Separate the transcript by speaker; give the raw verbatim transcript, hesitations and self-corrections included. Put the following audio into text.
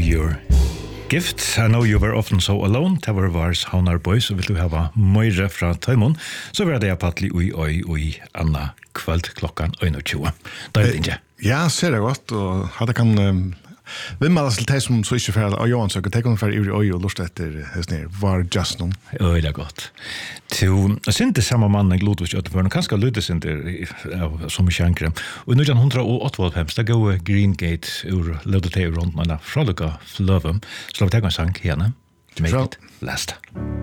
Speaker 1: your gift. I know you were often so alone. Det var vars Havnar Boys, og vil du hava møyre fra Tøymon, så var det jeg pattelig ui oi ui anna kveld klokkan tjue. Da er det ikke.
Speaker 2: Ja, ser det godt, og hadde kan um, vimmelas til de som så ikke fer av Johan søker, de kan fer ui oi og lust etter hesnir, var just noen.
Speaker 1: Oi, det er godt. Til, jeg synes det samme mannen Glodvist Göteborg, kanskje lydet sin der som kjankre. Og i nitjan åttiofem, det går Green Gate ur lødet til rundt, men fra lukka fløve, så la vi tenke en sang henne. Make it last.